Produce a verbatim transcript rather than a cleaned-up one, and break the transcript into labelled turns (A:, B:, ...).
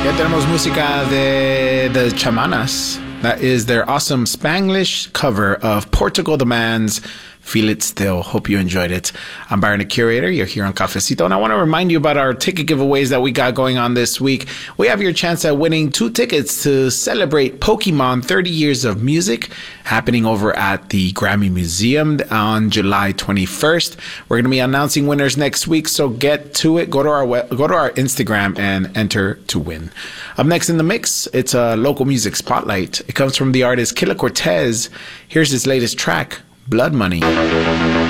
A: Ya tenemos música de The Chamanas. That is their awesome Spanglish cover of Portugal the Man's Feel It Still. Hope you enjoyed it. I'm Byron, the curator. You're here on Cafecito, and I want to remind you about our ticket giveaways that we got going on this week. We have your chance at winning two tickets to celebrate Pokemon thirty years of music, happening over at the Grammy Museum on July twenty-first. We're going to be announcing winners next week, so get to it. Go to our web, go to our Instagram and enter to win. Up next in the mix, it's a local music spotlight. It comes from the artist Killa Cortez. Here's his latest track, Blood Money.